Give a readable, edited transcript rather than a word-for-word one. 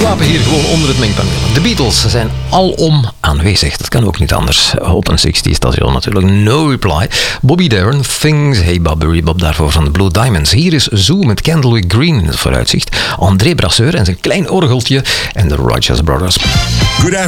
slapen hier gewoon onder het mengpaneel. De Beatles zijn alom aanwezig. Dat kan ook niet anders. Op een 60-station natuurlijk. No Reply. Bobby Darin, Things. Hey Bob, Bob daarvoor van de Blue Diamonds. Hier is Zoo met Candlewick Green in het vooruitzicht. André Brasseur en zijn klein orgeltje. En de Righteous Brothers.